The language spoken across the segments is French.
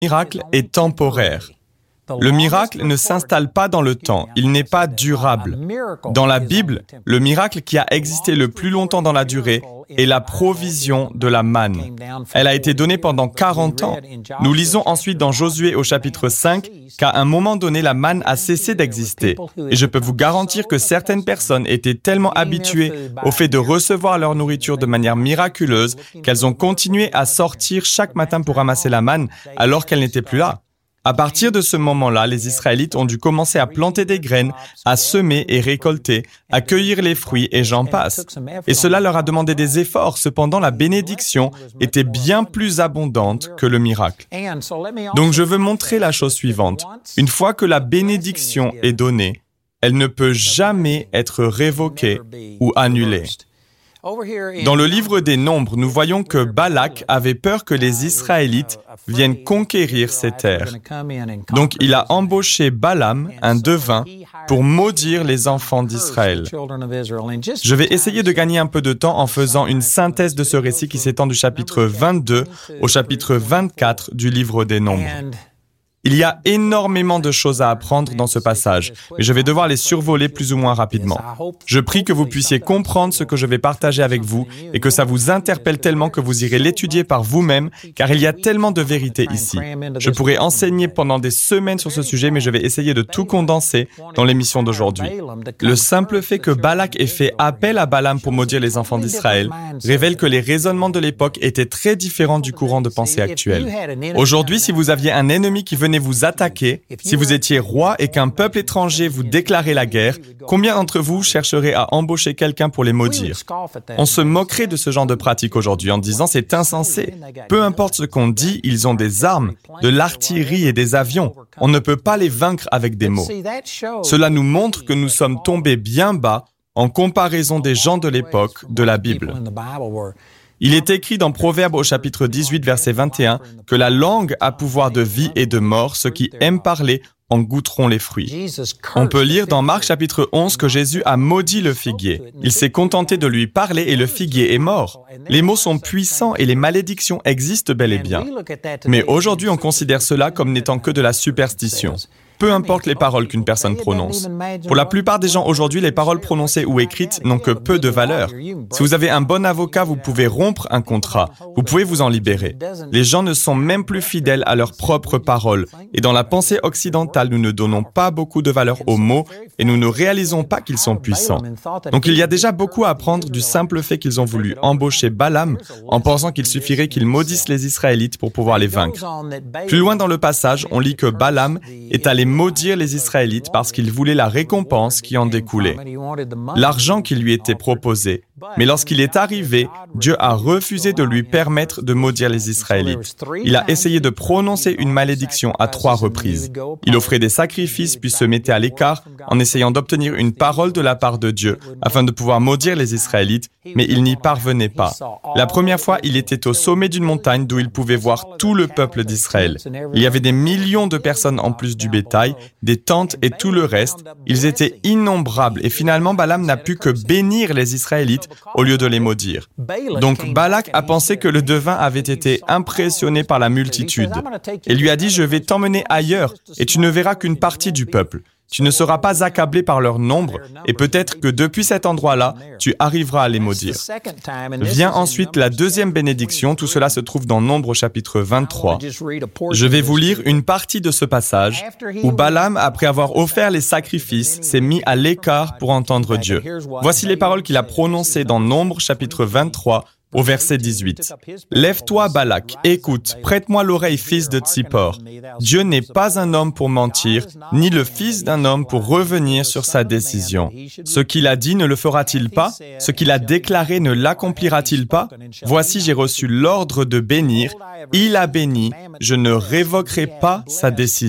miracle est temporaire. Le miracle ne s'installe pas dans le temps, il n'est pas durable. Dans la Bible, le miracle qui a existé le plus longtemps dans la durée est la provision de la manne. Elle a été donnée pendant 40 ans. Nous lisons ensuite dans Josué au chapitre 5 qu'à un moment donné, la manne a cessé d'exister. Et je peux vous garantir que certaines personnes étaient tellement habituées au fait de recevoir leur nourriture de manière miraculeuse qu'elles ont continué à sortir chaque matin pour ramasser la manne alors qu'elle n'était plus là. À partir de ce moment-là, les Israélites ont dû commencer à planter des graines, à semer et récolter, à cueillir les fruits et j'en passe. Et cela leur a demandé des efforts. Cependant, la bénédiction était bien plus abondante que le miracle. Donc, je veux montrer la chose suivante. Une fois que la bénédiction est donnée, elle ne peut jamais être révoquée ou annulée. Dans le livre des Nombres, nous voyons que Balak avait peur que les Israélites viennent conquérir ces terres. Donc, il a embauché Balaam, un devin, pour maudire les enfants d'Israël. Je vais essayer de gagner un peu de temps en faisant une synthèse de ce récit qui s'étend du chapitre 22 au chapitre 24 du livre des Nombres. Il y a énormément de choses à apprendre dans ce passage, mais je vais devoir les survoler plus ou moins rapidement. Je prie que vous puissiez comprendre ce que je vais partager avec vous et que ça vous interpelle tellement que vous irez l'étudier par vous-même, car il y a tellement de vérité ici. Je pourrais enseigner pendant des semaines sur ce sujet, mais je vais essayer de tout condenser dans l'émission d'aujourd'hui. Le simple fait que Balak ait fait appel à Balaam pour maudire les enfants d'Israël révèle que les raisonnements de l'époque étaient très différents du courant de pensée actuel. Aujourd'hui, si vous aviez un ennemi qui venait vous attaquer, si vous étiez roi et qu'un peuple étranger vous déclarait la guerre, combien d'entre vous chercheraient à embaucher quelqu'un pour les maudire? On se moquerait de ce genre de pratique aujourd'hui en disant c'est insensé. Peu importe ce qu'on dit, ils ont des armes, de l'artillerie et des avions. On ne peut pas les vaincre avec des mots. Cela nous montre que nous sommes tombés bien bas en comparaison des gens de l'époque de la Bible. Il est écrit dans Proverbes au chapitre 18, verset 21, que la langue a pouvoir de vie et de mort. Ceux qui aiment parler en goûteront les fruits. On peut lire dans Marc chapitre 11 que Jésus a maudit le figuier. Il s'est contenté de lui parler et le figuier est mort. Les mots sont puissants et les malédictions existent bel et bien. Mais aujourd'hui, on considère cela comme n'étant que de la superstition. Peu importe les paroles qu'une personne prononce. Pour la plupart des gens aujourd'hui, les paroles prononcées ou écrites n'ont que peu de valeur. Si vous avez un bon avocat, vous pouvez rompre un contrat. Vous pouvez vous en libérer. Les gens ne sont même plus fidèles à leurs propres paroles. Et dans la pensée occidentale, nous ne donnons pas beaucoup de valeur aux mots et nous ne réalisons pas qu'ils sont puissants. Donc il y a déjà beaucoup à apprendre du simple fait qu'ils ont voulu embaucher Balaam en pensant qu'il suffirait qu'ils maudissent les Israélites pour pouvoir les vaincre. Plus loin dans le passage, on lit que Balaam est allé maudire les Israélites parce qu'il voulait la récompense qui en découlait, l'argent qui lui était proposé. Mais lorsqu'il est arrivé, Dieu a refusé de lui permettre de maudire les Israélites. Il a essayé de prononcer une malédiction à 3 reprises. Il offrait des sacrifices puis se mettait à l'écart en essayant d'obtenir une parole de la part de Dieu afin de pouvoir maudire les Israélites, mais il n'y parvenait pas. La première fois, il était au sommet d'une montagne d'où il pouvait voir tout le peuple d'Israël. Il y avait des millions de personnes en plus du bétail, des tentes et tout le reste. Ils étaient innombrables et finalement Balaam n'a pu que bénir les Israélites au lieu de les maudire. Donc Balak a pensé que le devin avait été impressionné par la multitude et lui a dit « Je vais t'emmener ailleurs et tu ne verras qu'une partie du peuple. Tu ne seras pas accablé par leur nombre et peut-être que depuis cet endroit-là, tu arriveras à les maudire. » Vient ensuite la deuxième bénédiction, tout cela se trouve dans Nombres chapitre 23. Je vais vous lire une partie de ce passage où Balaam, après avoir offert les sacrifices, s'est mis à l'écart pour entendre Dieu. Voici les paroles qu'il a prononcées dans Nombres chapitre 23, au verset 18. « Lève-toi, Balak, écoute, prête-moi l'oreille, fils de Tsippor. Dieu n'est pas un homme pour mentir, ni le fils d'un homme pour revenir sur sa décision. Ce qu'il a dit ne le fera-t-il pas? Ce qu'il a déclaré ne l'accomplira-t-il pas? Voici, j'ai reçu l'ordre de bénir. Il a béni, je ne révoquerai pas sa décision. »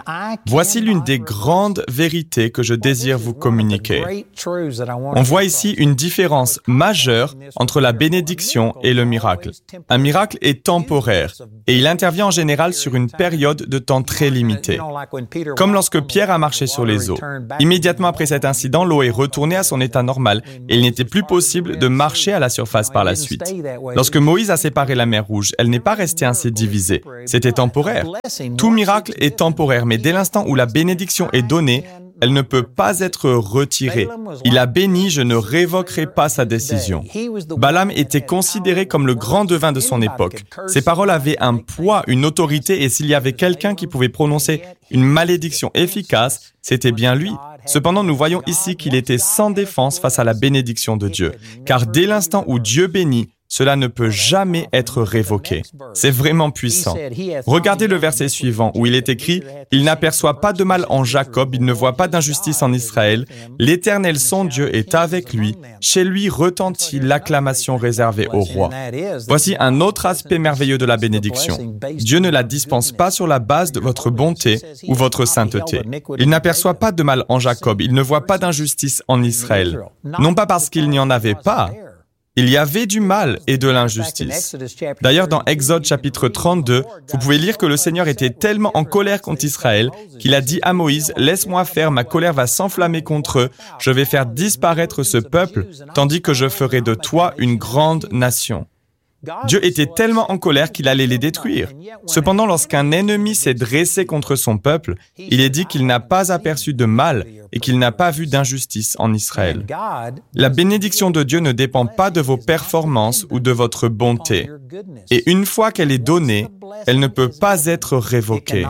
Voici l'une des grandes vérités que je désire vous communiquer. On voit ici une différence majeure entre la bénédiction bénédiction et le miracle. Un miracle est temporaire et il intervient en général sur une période de temps très limitée. Comme lorsque Pierre a marché sur les eaux. Immédiatement après cet incident, l'eau est retournée à son état normal et il n'était plus possible de marcher à la surface par la suite. Lorsque Moïse a séparé la mer Rouge, elle n'est pas restée ainsi divisée. C'était temporaire. Tout miracle est temporaire, mais dès l'instant où la bénédiction est donnée, elle ne peut pas être retirée. Il a béni, je ne révoquerai pas sa décision. Balaam était considéré comme le grand devin de son époque. Ses paroles avaient un poids, une autorité, et s'il y avait quelqu'un qui pouvait prononcer une malédiction efficace, c'était bien lui. Cependant, nous voyons ici qu'il était sans défense face à la bénédiction de Dieu. Car dès l'instant où Dieu bénit, cela ne peut jamais être révoqué. C'est vraiment puissant. Regardez le verset suivant où il est écrit « Il n'aperçoit pas de mal en Jacob, il ne voit pas d'injustice en Israël. L'Éternel son Dieu est avec lui. Chez lui retentit l'acclamation réservée au roi. » Voici un autre aspect merveilleux de la bénédiction. Dieu ne la dispense pas sur la base de votre bonté ou votre sainteté. Il n'aperçoit pas de mal en Jacob, il ne voit pas d'injustice en Israël. Non pas parce qu'il n'y en avait pas, il y avait du mal et de l'injustice. D'ailleurs, dans Exode chapitre 32, vous pouvez lire que le Seigneur était tellement en colère contre Israël qu'il a dit à Moïse « Laisse-moi faire, ma colère va s'enflammer contre eux, je vais faire disparaître ce peuple, tandis que je ferai de toi une grande nation. » Dieu était tellement en colère qu'il allait les détruire. Cependant, lorsqu'un ennemi s'est dressé contre son peuple, il est dit qu'il n'a pas aperçu de mal et qu'il n'a pas vu d'injustice en Israël. La bénédiction de Dieu ne dépend pas de vos performances ou de votre bonté. Et une fois qu'elle est donnée, elle ne peut pas être révoquée.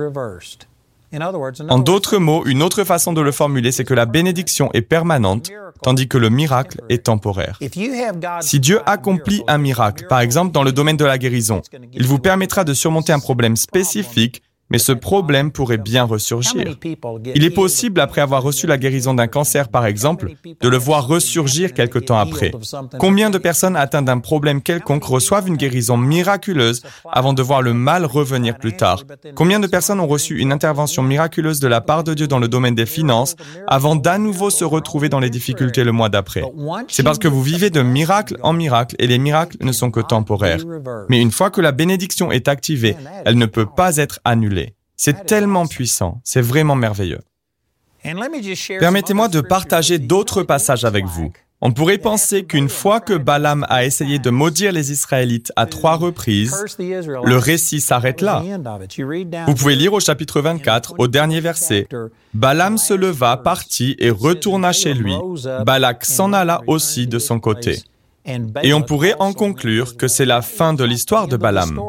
En d'autres mots, une autre façon de le formuler, c'est que la bénédiction est permanente, tandis que le miracle est temporaire. Si Dieu accomplit un miracle, par exemple dans le domaine de la guérison, il vous permettra de surmonter un problème spécifique, mais ce problème pourrait bien ressurgir. Il est possible, après avoir reçu la guérison d'un cancer, par exemple, de le voir ressurgir quelque temps après. Combien de personnes atteintes d'un problème quelconque reçoivent une guérison miraculeuse avant de voir le mal revenir plus tard? Combien de personnes ont reçu une intervention miraculeuse de la part de Dieu dans le domaine des finances avant d'à nouveau se retrouver dans les difficultés le mois d'après? C'est parce que vous vivez de miracle en miracle et les miracles ne sont que temporaires. Mais une fois que la bénédiction est activée, elle ne peut pas être annulée. C'est tellement puissant, c'est vraiment merveilleux. Permettez-moi de partager d'autres passages avec vous. On pourrait penser qu'une fois que Balaam a essayé de maudire les Israélites à 3 reprises, le récit s'arrête là. Vous pouvez lire au chapitre 24, au dernier verset, « Balaam se leva, partit et retourna chez lui. Balak s'en alla aussi de son côté. » Et on pourrait en conclure que c'est la fin de l'histoire de Balaam.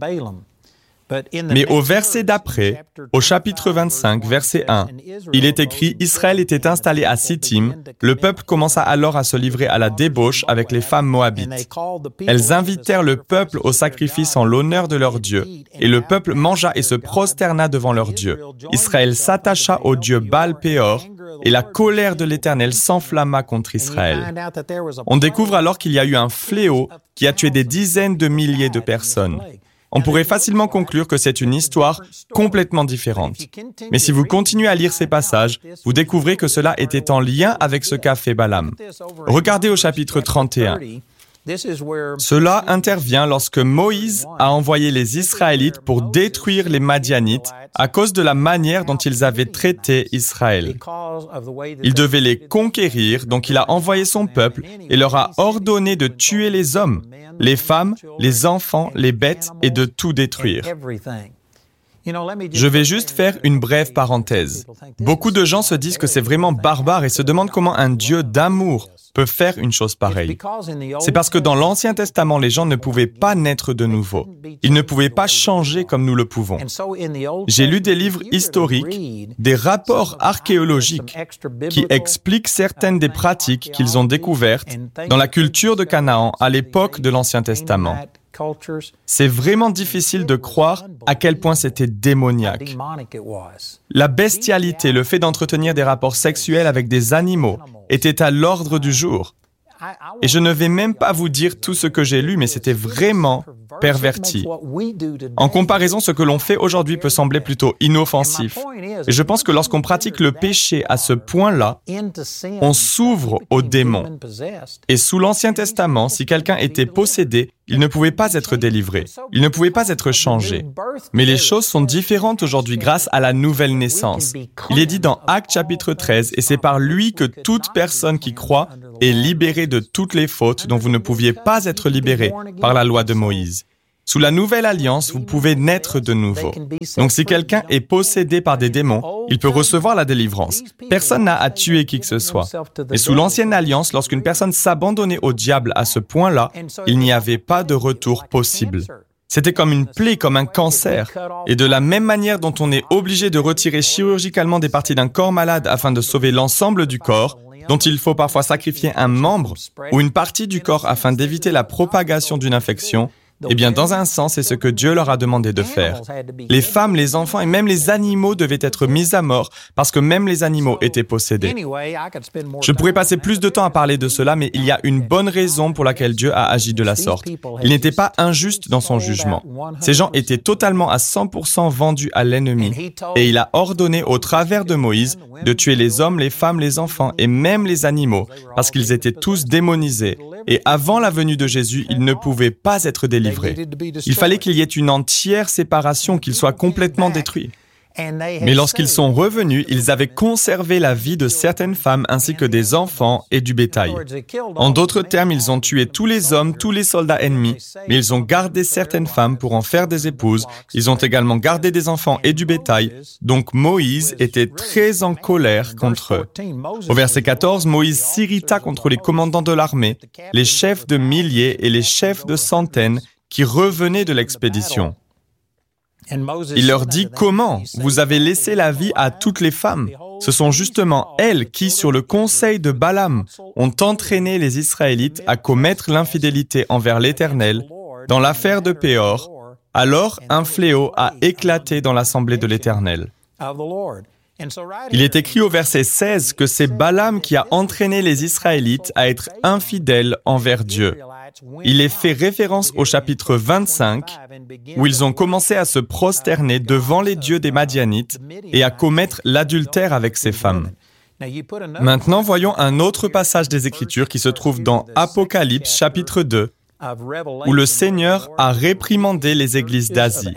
Mais au verset d'après, au chapitre 25, verset 1, il est écrit « Israël était installé à Sittim, le peuple commença alors à se livrer à la débauche avec les femmes moabites. Elles invitèrent le peuple au sacrifice en l'honneur de leur Dieu, et le peuple mangea et se prosterna devant leur Dieu. Israël s'attacha au Dieu Baal-Péor, et la colère de l'Éternel s'enflamma contre Israël. » On découvre alors qu'il y a eu un fléau qui a tué des dizaines de milliers de personnes. On pourrait facilement conclure que c'est une histoire complètement différente. Mais si vous continuez à lire ces passages, vous découvrez que cela était en lien avec ce qu'a fait Balaam. Regardez au chapitre 31. Cela intervient lorsque Moïse a envoyé les Israélites pour détruire les Madianites à cause de la manière dont ils avaient traité Israël. Il devait les conquérir, donc il a envoyé son peuple et leur a ordonné de tuer les hommes, les femmes, les enfants, les bêtes et de tout détruire. Je vais juste faire une brève parenthèse. Beaucoup de gens se disent que c'est vraiment barbare et se demandent comment un Dieu d'amour peut faire une chose pareille. C'est parce que dans l'Ancien Testament, les gens ne pouvaient pas naître de nouveau. Ils ne pouvaient pas changer comme nous le pouvons. J'ai lu des livres historiques, des rapports archéologiques qui expliquent certaines des pratiques qu'ils ont découvertes dans la culture de Canaan à l'époque de l'Ancien Testament. C'est vraiment difficile de croire à quel point c'était démoniaque. La bestialité, le fait d'entretenir des rapports sexuels avec des animaux, était à l'ordre du jour. Et je ne vais même pas vous dire tout ce que j'ai lu, mais c'était vraiment perverti. En comparaison, ce que l'on fait aujourd'hui peut sembler plutôt inoffensif. Et je pense que lorsqu'on pratique le péché à ce point-là, on s'ouvre aux démons. Et sous l'Ancien Testament, si quelqu'un était possédé, il ne pouvait pas être délivré. Il ne pouvait pas être changé. Mais les choses sont différentes aujourd'hui grâce à la nouvelle naissance. Il est dit dans Actes chapitre 13, et c'est par lui que toute personne qui croit est libérée de toutes les fautes dont vous ne pouviez pas être libérés par la loi de Moïse. Sous la nouvelle alliance, vous pouvez naître de nouveau. Donc si quelqu'un est possédé par des démons, il peut recevoir la délivrance. Personne n'a à tuer qui que ce soit. Mais sous l'ancienne alliance, lorsqu'une personne s'abandonnait au diable à ce point-là, il n'y avait pas de retour possible. C'était comme une plaie, comme un cancer. Et de la même manière dont on est obligé de retirer chirurgicalement des parties d'un corps malade afin de sauver l'ensemble du corps, dont il faut parfois sacrifier un membre ou une partie du corps afin d'éviter la propagation d'une infection, eh bien, dans un sens, c'est ce que Dieu leur a demandé de faire. Les femmes, les enfants et même les animaux devaient être mis à mort parce que même les animaux étaient possédés. Je pourrais passer plus de temps à parler de cela, mais il y a une bonne raison pour laquelle Dieu a agi de la sorte. Il n'était pas injuste dans son jugement. Ces gens étaient totalement à 100% vendus à l'ennemi et il a ordonné au travers de Moïse de tuer les hommes, les femmes, les enfants et même les animaux parce qu'ils étaient tous démonisés. Et avant la venue de Jésus, ils ne pouvaient pas être délivrés. Il fallait qu'il y ait une entière séparation, qu'ils soient complètement détruits. Mais lorsqu'ils sont revenus, ils avaient conservé la vie de certaines femmes ainsi que des enfants et du bétail. En d'autres termes, ils ont tué tous les hommes, tous les soldats ennemis, mais ils ont gardé certaines femmes pour en faire des épouses. Ils ont également gardé des enfants et du bétail. Donc Moïse était très en colère contre eux. Au verset 14, Moïse s'irrita contre les commandants de l'armée, les chefs de milliers et les chefs de centaines qui revenaient de l'expédition. Il leur dit « Comment ? Vous avez laissé la vie à toutes les femmes. Ce sont justement elles qui, sur le conseil de Balaam, ont entraîné les Israélites à commettre l'infidélité envers l'Éternel dans l'affaire de Péor. Alors, un fléau a éclaté dans l'assemblée de l'Éternel. » Il est écrit au verset 16 que c'est Balaam qui a entraîné les Israélites à être infidèles envers Dieu. Il est fait référence au chapitre 25, où ils ont commencé à se prosterner devant les dieux des Madianites et à commettre l'adultère avec ces femmes. Maintenant, voyons un autre passage des Écritures qui se trouve dans Apocalypse chapitre 2, où le Seigneur a réprimandé les églises d'Asie.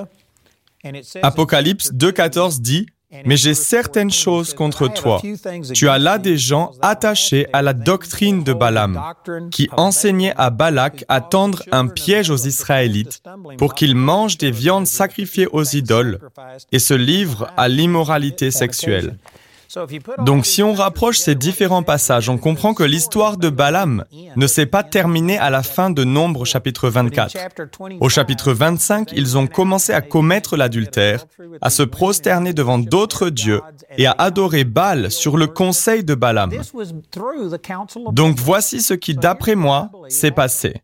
Apocalypse 2,14 dit « Mais j'ai certaines choses contre toi. Tu as là des gens attachés à la doctrine de Balaam, qui enseignaient à Balak à tendre un piège aux Israélites pour qu'ils mangent des viandes sacrifiées aux idoles et se livrent à l'immoralité sexuelle. » Donc, si on rapproche ces différents passages, on comprend que l'histoire de Balaam ne s'est pas terminée à la fin de Nombres chapitre 24. Au chapitre 25, ils ont commencé à commettre l'adultère, à se prosterner devant d'autres dieux et à adorer Baal sur le conseil de Balaam. Donc, voici ce qui, d'après moi, s'est passé.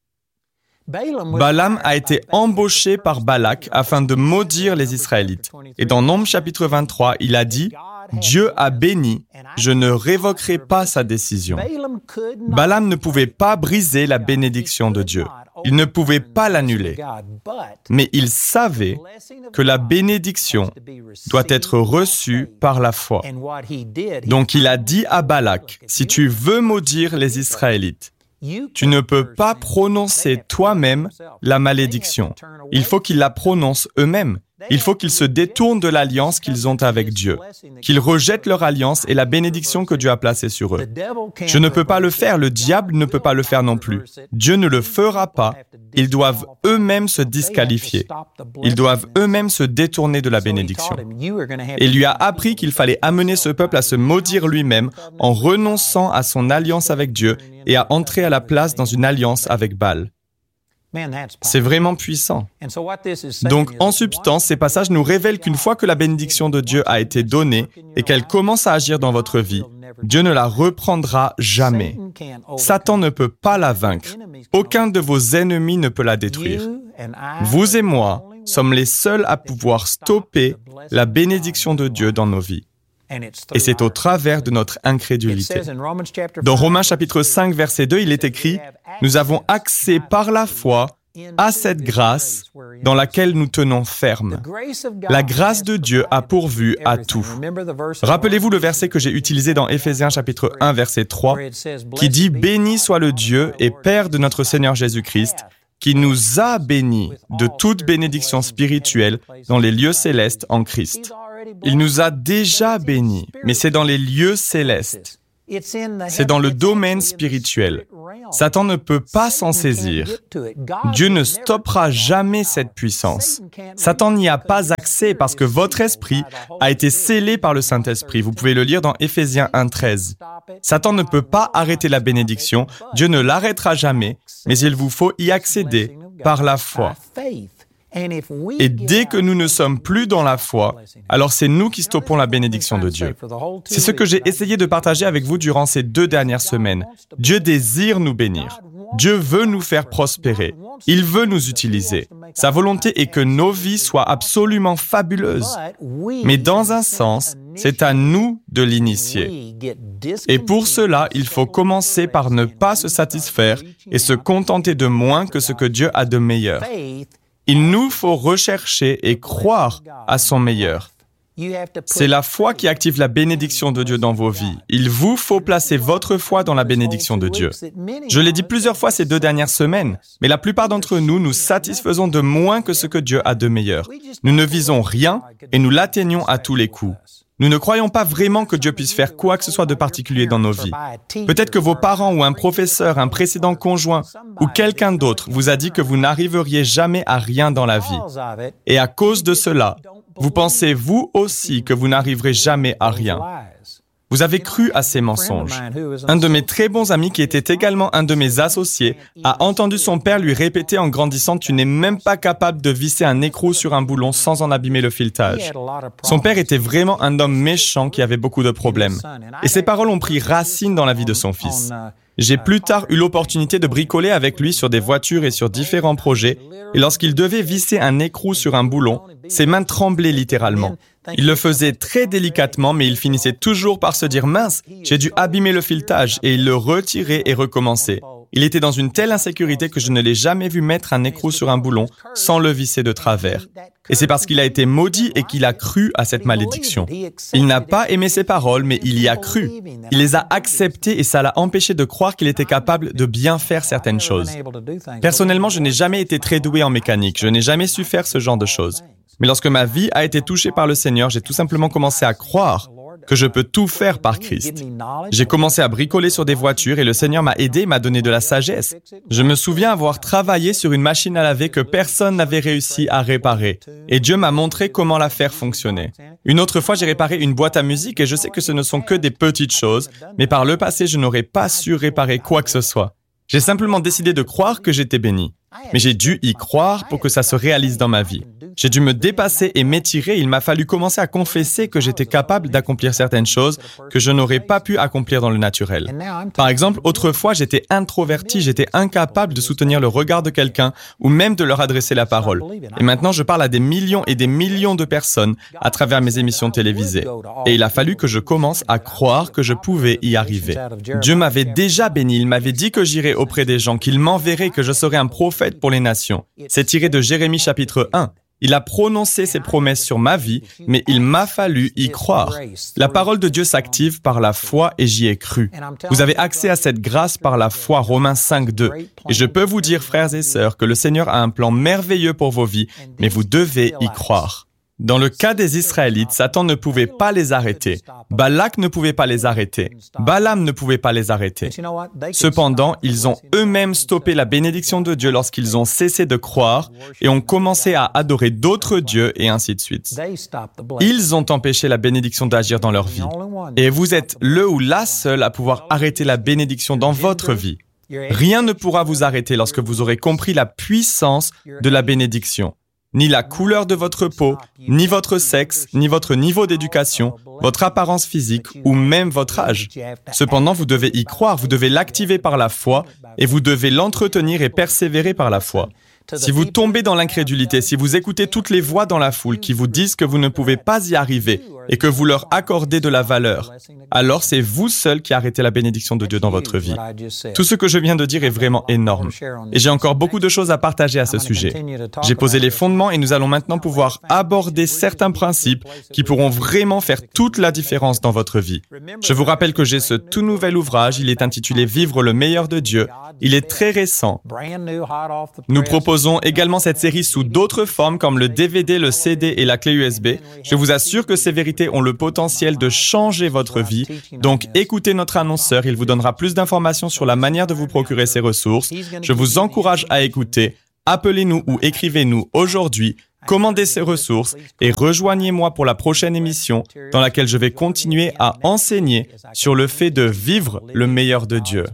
Balaam a été embauché par Balak afin de maudire les Israélites. Et dans Nombres chapitre 23, il a dit « Dieu a béni, je ne révoquerai pas sa décision. » Balaam ne pouvait pas briser la bénédiction de Dieu. Il ne pouvait pas l'annuler. Mais il savait que la bénédiction doit être reçue par la foi. Donc il a dit à Balak, « Si tu veux maudire les Israélites, tu ne peux pas prononcer toi-même la malédiction. Il faut qu'ils la prononcent eux-mêmes. Il faut qu'ils se détournent de l'alliance qu'ils ont avec Dieu, qu'ils rejettent leur alliance et la bénédiction que Dieu a placée sur eux. Je ne peux pas le faire, le diable ne peut pas le faire non plus. Dieu ne le fera pas. Ils doivent eux-mêmes se disqualifier. Ils doivent eux-mêmes se détourner de la bénédiction. Et il lui a appris qu'il fallait amener ce peuple à se maudire lui-même en renonçant à son alliance avec Dieu et à entrer à la place dans une alliance avec Baal. C'est vraiment puissant. Donc, en substance, ces passages nous révèlent qu'une fois que la bénédiction de Dieu a été donnée et qu'elle commence à agir dans votre vie, Dieu ne la reprendra jamais. Satan ne peut pas la vaincre. Aucun de vos ennemis ne peut la détruire. Vous et moi sommes les seuls à pouvoir stopper la bénédiction de Dieu dans nos vies. Et c'est au travers de notre incrédulité. Dans Romains chapitre 5, verset 2, il est écrit « Nous avons accès par la foi à cette grâce dans laquelle nous tenons ferme. La grâce de Dieu a pourvu à tout. » Rappelez-vous le verset que j'ai utilisé dans Éphésiens chapitre 1, verset 3, qui dit « Béni soit le Dieu et Père de notre Seigneur Jésus-Christ, qui nous a bénis de toute bénédiction spirituelle dans les lieux célestes en Christ. » Il nous a déjà bénis, mais c'est dans les lieux célestes. C'est dans le domaine spirituel. Satan ne peut pas s'en saisir. Dieu ne stoppera jamais cette puissance. Satan n'y a pas accès parce que votre esprit a été scellé par le Saint-Esprit. Vous pouvez le lire dans Éphésiens 1:13. Satan ne peut pas arrêter la bénédiction. Dieu ne l'arrêtera jamais, mais il vous faut y accéder par la foi. Et dès que nous ne sommes plus dans la foi, alors c'est nous qui stoppons la bénédiction de Dieu. C'est ce que j'ai essayé de partager avec vous durant ces 2 dernières semaines. Dieu désire nous bénir. Dieu veut nous faire prospérer. Il veut nous utiliser. Sa volonté est que nos vies soient absolument fabuleuses. Mais dans un sens, c'est à nous de l'initier. Et pour cela, il faut commencer par ne pas se satisfaire et se contenter de moins que ce que Dieu a de meilleur. Il nous faut rechercher et croire à son meilleur. C'est la foi qui active la bénédiction de Dieu dans vos vies. Il vous faut placer votre foi dans la bénédiction de Dieu. Je l'ai dit plusieurs fois ces 2 dernières semaines, mais la plupart d'entre nous nous satisfaisons de moins que ce que Dieu a de meilleur. Nous ne visons rien et nous l'atteignons à tous les coups. Nous ne croyons pas vraiment que Dieu puisse faire quoi que ce soit de particulier dans nos vies. Peut-être que vos parents ou un professeur, un précédent conjoint ou quelqu'un d'autre vous a dit que vous n'arriveriez jamais à rien dans la vie. Et à cause de cela, vous pensez vous aussi que vous n'arriverez jamais à rien. Vous avez cru à ces mensonges. Un de mes très bons amis, qui était également un de mes associés, a entendu son père lui répéter en grandissant « Tu n'es même pas capable de visser un écrou sur un boulon sans en abîmer le filetage. » Son père était vraiment un homme méchant qui avait beaucoup de problèmes. Et ces paroles ont pris racine dans la vie de son fils. J'ai plus tard eu l'opportunité de bricoler avec lui sur des voitures et sur différents projets, et lorsqu'il devait visser un écrou sur un boulon, ses mains tremblaient littéralement. Il le faisait très délicatement, mais il finissait toujours par se dire « Mince, j'ai dû abîmer le filetage » et il le retirait et recommençait. Il était dans une telle insécurité que je ne l'ai jamais vu mettre un écrou sur un boulon sans le visser de travers. Et c'est parce qu'il a été maudit et qu'il a cru à cette malédiction. Il n'a pas aimé ces paroles, mais il y a cru. Il les a acceptées et ça l'a empêché de croire qu'il était capable de bien faire certaines choses. Personnellement, je n'ai jamais été très doué en mécanique. Je n'ai jamais su faire ce genre de choses. Mais lorsque ma vie a été touchée par le Seigneur, j'ai tout simplement commencé à croire que je peux tout faire par Christ. J'ai commencé à bricoler sur des voitures et le Seigneur m'a aidé et m'a donné de la sagesse. Je me souviens avoir travaillé sur une machine à laver que personne n'avait réussi à réparer. Et Dieu m'a montré comment la faire fonctionner. Une autre fois, j'ai réparé une boîte à musique et je sais que ce ne sont que des petites choses, mais par le passé, je n'aurais pas su réparer quoi que ce soit. J'ai simplement décidé de croire que j'étais béni. Mais j'ai dû y croire pour que ça se réalise dans ma vie. J'ai dû me dépasser et m'étirer. Il m'a fallu commencer à confesser que j'étais capable d'accomplir certaines choses que je n'aurais pas pu accomplir dans le naturel. Par exemple, autrefois, j'étais introverti, j'étais incapable de soutenir le regard de quelqu'un ou même de leur adresser la parole. Et maintenant, je parle à des millions et des millions de personnes à travers mes émissions télévisées. Et il a fallu que je commence à croire que je pouvais y arriver. Dieu m'avait déjà béni. Il m'avait dit que j'irais auprès des gens, qu'il m'enverrait, que je serais un prophète pour les nations. C'est tiré de Jérémie chapitre 1. Il a prononcé ses promesses sur ma vie, mais il m'a fallu y croire. La parole de Dieu s'active par la foi et j'y ai cru. Vous avez accès à cette grâce par la foi, Romains 5:2. Et je peux vous dire, frères et sœurs, que le Seigneur a un plan merveilleux pour vos vies, mais vous devez y croire. Dans le cas des Israélites, Satan ne pouvait pas les arrêter. Balak ne pouvait pas les arrêter. Balaam ne pouvait pas les arrêter. Cependant, ils ont eux-mêmes stoppé la bénédiction de Dieu lorsqu'ils ont cessé de croire et ont commencé à adorer d'autres dieux et ainsi de suite. Ils ont empêché la bénédiction d'agir dans leur vie. Et vous êtes le ou la seule à pouvoir arrêter la bénédiction dans votre vie. Rien ne pourra vous arrêter lorsque vous aurez compris la puissance de la bénédiction. Ni la couleur de votre peau, ni votre sexe, ni votre niveau d'éducation, votre apparence physique ou même votre âge. Cependant, vous devez y croire, vous devez l'activer par la foi et vous devez l'entretenir et persévérer par la foi. Si vous tombez dans l'incrédulité, si vous écoutez toutes les voix dans la foule qui vous disent que vous ne pouvez pas y arriver et que vous leur accordez de la valeur, alors c'est vous seul qui arrêtez la bénédiction de Dieu dans votre vie. Tout ce que je viens de dire est vraiment énorme. Et j'ai encore beaucoup de choses à partager à ce sujet. J'ai posé les fondements et nous allons maintenant pouvoir aborder certains principes qui pourront vraiment faire toute la différence dans votre vie. Je vous rappelle que j'ai ce tout nouvel ouvrage, il est intitulé « Vivre le meilleur de Dieu ». Il est très récent. Nous proposons également cette série sous d'autres formes comme le DVD, le CD et la clé USB. Je vous assure que ces vérités ont le potentiel de changer votre vie. Donc écoutez notre annonceur, il vous donnera plus d'informations sur la manière de vous procurer ces ressources. Je vous encourage à écouter. Appelez-nous ou écrivez-nous aujourd'hui. Commandez ces ressources et rejoignez-moi pour la prochaine émission dans laquelle je vais continuer à enseigner sur le fait de vivre le meilleur de Dieu.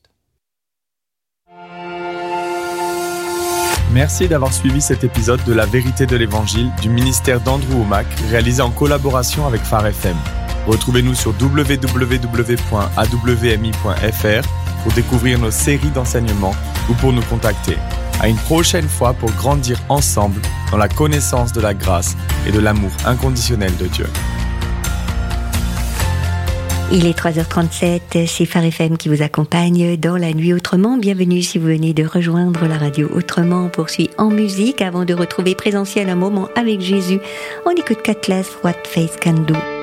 Merci d'avoir suivi cet épisode de La Vérité de l'Évangile du ministère d'Andrew Wommack, réalisé en collaboration avec Phare FM. Retrouvez-nous sur www.awmi.fr pour découvrir nos séries d'enseignements ou pour nous contacter. À une prochaine fois pour grandir ensemble dans la connaissance de la grâce et de l'amour inconditionnel de Dieu. Il est 3h37, c'est Phare FM qui vous accompagne dans la nuit autrement. Bienvenue si vous venez de rejoindre la radio Autrement. On poursuit en musique avant de retrouver Présentiel un moment avec Jésus. On écoute Katlas, What Faith Can Do.